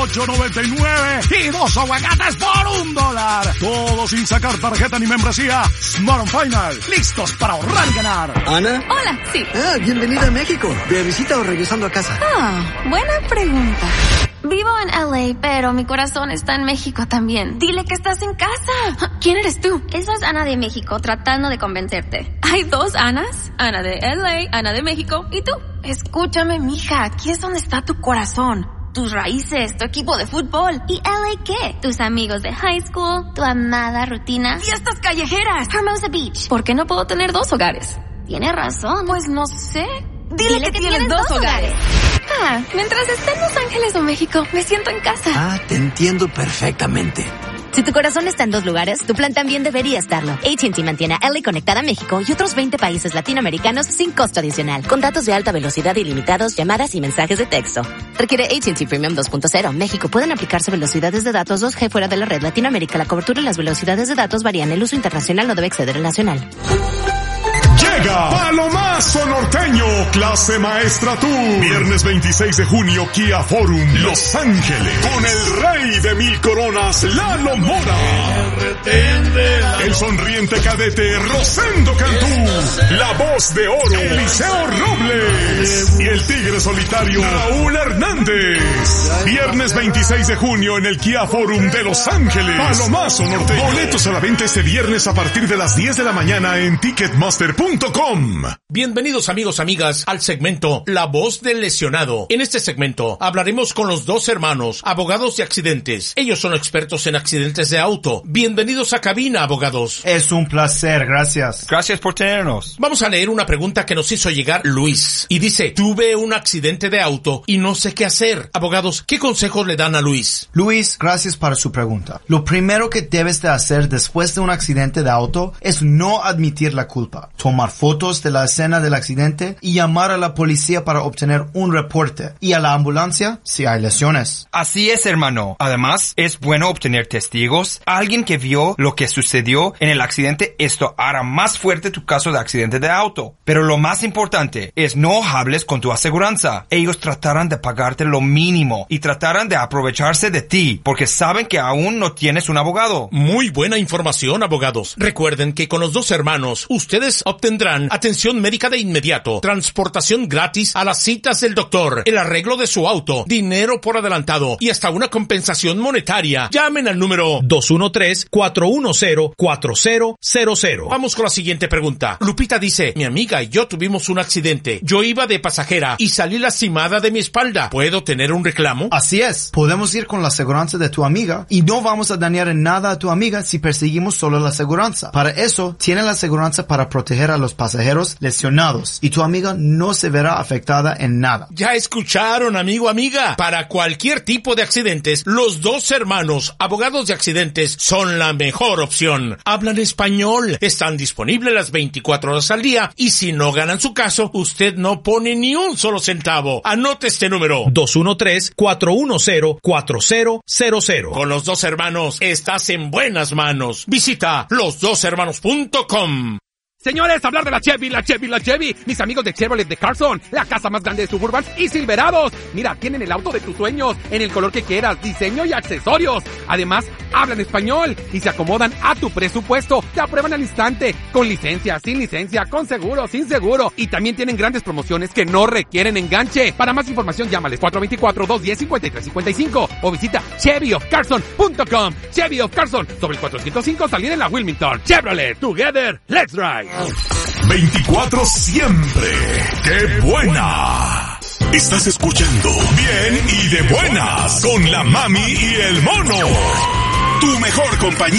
$8.99 y 2 aguacates por $1. Todo sin sacar tarjeta ni membresía. Smart & Final, listos para ahorrar y ganar. ¿Ana? Hola, sí. Bienvenida a México. ¿De visita o regresando a casa? Buena pregunta. Vivo en LA, pero mi corazón está en México también. Dile que estás en casa. ¿Quién eres tú? Eso es Ana de México, tratando de convencerte. ¿Hay 2 Anas? Ana de LA, Ana de México. ¿Y tú? Escúchame, mija. Aquí es donde está tu corazón. Tus raíces, tu equipo de fútbol. ¿Y LA qué? Tus amigos de high school, tu amada rutina. ¡Fiestas callejeras! Hermosa Beach. ¿Por qué no puedo tener 2 hogares? Tienes razón. Pues no sé. Dile que tienes 2 hogares. Mientras esté en Los Ángeles o México, me siento en casa. Te entiendo perfectamente. Si tu corazón está en 2 lugares, tu plan también debería estarlo. AT&T mantiene a LA conectada a México y otros 20 países latinoamericanos sin costo adicional, con datos de alta velocidad ilimitados, llamadas y mensajes de texto. Requiere AT&T Premium 2.0. México. Pueden aplicarse velocidades de datos 2G fuera de la red. Latinoamérica, la cobertura y las velocidades de datos varían. El uso internacional no debe exceder el nacional. Llega Palomazo Norteño, clase maestra tour. Viernes 26 de junio, Kia Forum, Los Ángeles. Con el rey de 1000 coronas, Lalo Mora. El sonriente cadete, Rosendo Cantú. La voz de oro, Eliseo Robles. Y el tigre solitario, Raúl Hernández. Viernes 26 de junio en el Kia Forum de Los Ángeles. Palomazo Norteño. Boletos a la venta este viernes a partir de las 10 de la mañana en Ticketmaster.com. Bienvenidos amigos, amigas, al segmento La Voz del Lesionado. En este segmento hablaremos con los 2 hermanos, abogados de accidentes. Ellos son expertos en accidentes de auto. Bienvenidos a cabina, abogados. Es un placer, gracias. Gracias por tenernos. Vamos a leer una pregunta que nos hizo llegar Luis. Y dice, tuve un accidente de auto y no sé qué hacer. Abogados, ¿qué consejos le dan a Luis? Luis, gracias por su pregunta. Lo primero que debes de hacer después de un accidente de auto es no admitir la culpa. Tomar fotos de la escena del accidente y llamar a la policía para obtener un reporte y a la ambulancia si hay lesiones. Así es, hermano. Además, es bueno obtener testigos, alguien que vio lo que sucedió en el accidente. Esto hará más fuerte tu caso de accidente de auto. Pero lo más importante es no hables con tu aseguranza. Ellos tratarán de pagarte lo mínimo y tratarán de aprovecharse de ti porque saben que aún no tienes un abogado. Muy buena información, abogados. Recuerden que con los 2 hermanos, ustedes obtendrán atención médica de inmediato, transportación gratis a las citas del doctor, el arreglo de su auto, dinero por adelantado y hasta una compensación monetaria. Llamen al número 213-410-4000. Vamos con la siguiente pregunta. Lupita dice, mi amiga y yo tuvimos un accidente. Yo iba de pasajera y salí lastimada de mi espalda. ¿Puedo tener un reclamo? Así es. Podemos ir con la aseguranza de tu amiga y no vamos a dañar en nada a tu amiga si perseguimos solo la aseguranza. Para eso, tiene la aseguranza para proteger a los pasajeros lesionados y tu amiga no se verá afectada en nada. Ya escucharon, amigo, amiga. Para cualquier tipo de accidentes, los 2 hermanos, abogados de accidentes, son la mejor opción. Hablan español, están disponibles las 24 horas al día y si no ganan su caso, usted no pone ni un solo centavo. Anote este número: 213-410-4000. Con los 2 hermanos, estás en buenas manos. Visita los2hermanos.com. Señores, hablar de la Chevy. Mis amigos de Chevrolet de Carson, la casa más grande de Suburbans y Silverados. Mira, tienen el auto de tus sueños, en el color que quieras, diseño y accesorios. Además, hablan español y se acomodan a tu presupuesto. Te aprueban al instante, con licencia, sin licencia, con seguro, sin seguro. Y también tienen grandes promociones que no requieren enganche. Para más información, llámales 424-210-5355 o visita ChevyofCarson.com. Chevy of Carson, sobre el 405 salir en la Wilmington. Chevrolet, together, let's ride. 24 siempre. ¡Qué buena! Estás escuchando Bien y de Buenas con la Mami y el Mono. Tu mejor compañía.